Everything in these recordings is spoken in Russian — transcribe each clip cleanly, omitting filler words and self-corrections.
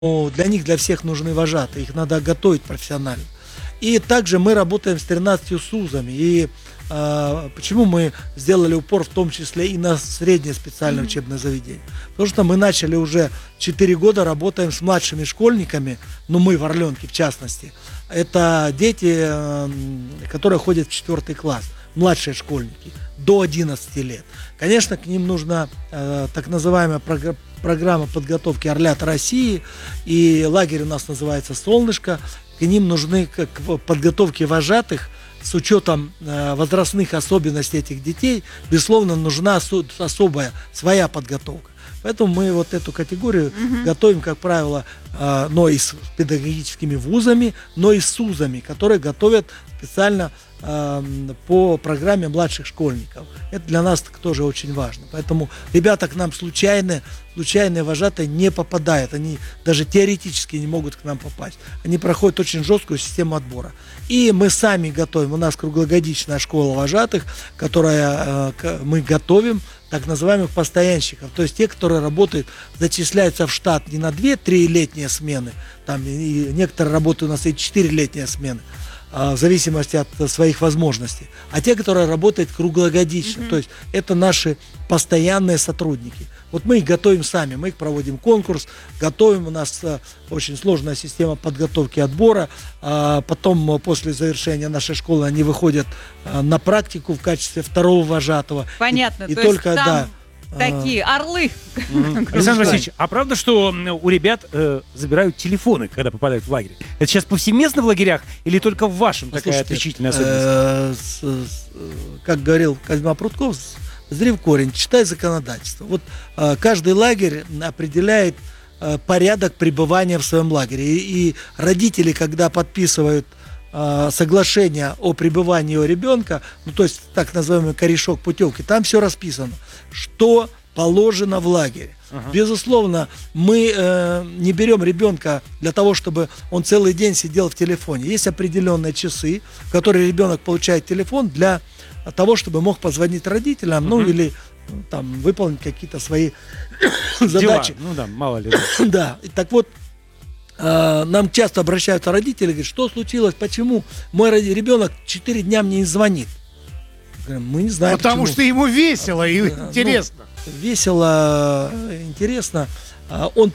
для них, для всех нужны вожатые, их надо готовить профессионально. И также мы работаем с 13 СУЗами. И почему мы сделали упор в том числе и на среднее специальное учебное заведение? Потому что мы начали уже 4 года работаем с младшими школьниками, ну мы в Орленке в частности. Это дети, которые ходят в 4 класс, младшие школьники, до 11 лет. Конечно, к ним нужна так называемая программа подготовки «Орлята России», и лагерь у нас называется «Солнышко». К ним нужны к подготовке вожатых с учетом возрастных особенностей этих детей, безусловно, нужна особая своя подготовка. Поэтому мы вот эту категорию готовим, как правило, но и с педагогическими вузами, но и с СУЗами, которые готовят специально по программе младших школьников. Это для нас тоже очень важно. Поэтому ребята к нам случайные вожатые не попадают. Они даже теоретически не могут к нам попасть. Они проходят очень жесткую систему отбора. И мы сами готовим. У нас круглогодичная школа вожатых, которая мы готовим так называемых постоянщиков. То есть те, которые работают, зачисляются в штат не на 2-3 летние смены. Там и некоторые работают у нас и 4 летние смены, в зависимости от своих возможностей. А те, которые работают круглогодично, то есть это наши постоянные сотрудники. Вот мы их готовим сами, мы их проводим конкурс, готовим, у нас очень сложная система подготовки отбора, потом после завершения нашей школы они выходят на практику в качестве второго вожатого. Понятно, и то только, есть там да, такие орлы. Александр Васильевич, а правда, что у ребят забирают телефоны, когда попадают в лагерь? Это сейчас повсеместно в лагерях или только в вашем такая отличительная особенность? Как говорил Козьма Прутков, зри в корень, читай законодательство. Вот каждый лагерь определяет порядок пребывания в своем лагере. И родители, когда подписывают соглашение о пребывании его ребенка, ну то есть так называемый корешок путевки, там все расписано, что положено в лагере. Безусловно, мы не берем ребенка для того, чтобы он целый день сидел в телефоне. Есть определенные часы, в которые ребенок получает телефон для того, чтобы мог позвонить родителям, ну или там выполнить какие-то свои задачи. Ну да, мало ли. Да, и так вот, нам часто обращаются родители, говорят, что случилось, почему мой ребенок 4 дня мне не звонит. Говорим, мы не знаем, потому почему. что ему весело и интересно. Весело, интересно. Он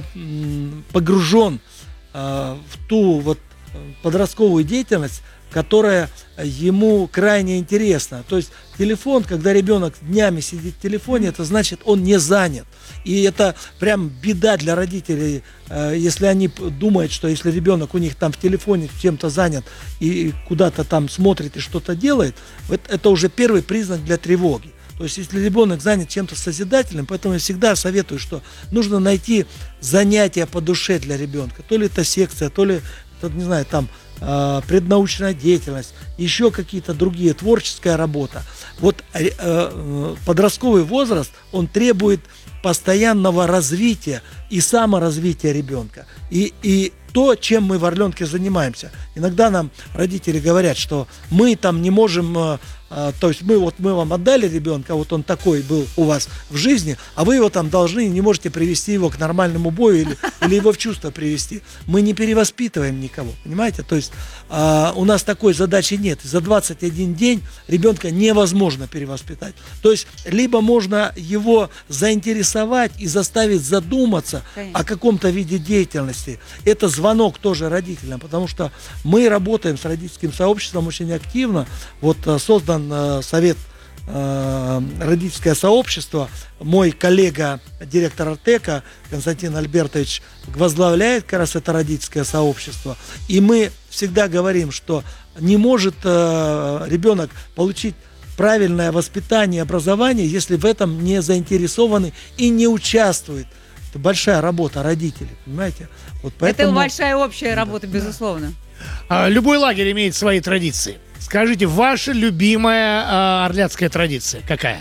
погружен в ту вот подростковую деятельность, которая ему крайне интересна. То есть телефон, когда ребенок днями сидит в телефоне, это значит, он не занят. И это прям беда для родителей, если они думают, что если ребенок у них там в телефоне чем-то занят и куда-то там смотрит и что-то делает, это уже первый признак для тревоги. То есть, если ребенок занят чем-то созидательным, поэтому я всегда советую, что нужно найти занятие по душе для ребенка. То ли это секция, то ли, это, не знаю, там преднаучная деятельность, еще какие-то другие, творческая работа. Вот подростковый возраст, он требует постоянного развития и саморазвития ребенка. И то, чем мы в Орленке занимаемся. Иногда нам родители говорят, что мы там не можем, то есть мы вам отдали ребенка, вот он такой был у вас в жизни, а вы его там должны, не можете привести его к нормальному бою или его в чувство привести. Мы не перевоспитываем никого, понимаете? То есть у нас такой задачи нет. За 21 день ребенка невозможно перевоспитать. То есть либо можно его заинтересовать и заставить задуматься о каком-то виде деятельности. Это звонок тоже родителям, потому что мы работаем с родительским сообществом очень активно. Вот создан совет родительское сообщество. Мой коллега, директор Артека Константин Альбертович, возглавляет как раз это родительское сообщество. И мы всегда говорим, что не может ребенок получить правильное воспитание, образование, если в этом не заинтересованы и не участвует. Это большая работа родителей, понимаете? Вот поэтому... Это большая общая работа, безусловно. Любой лагерь имеет свои традиции. Скажите, ваша любимая орляцкая традиция какая?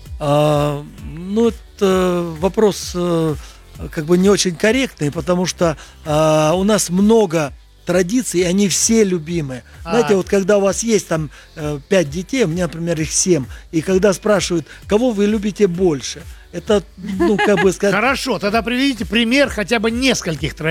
Ну, это вопрос как бы не очень корректный, потому что у нас много традиций, и они все любимые. Знаете, вот когда у вас есть там 5 детей, у меня, например, их 7, и когда спрашивают, кого вы любите больше, Это, ну, как бы сказать, Хорошо, тогда приведите пример хотя бы нескольких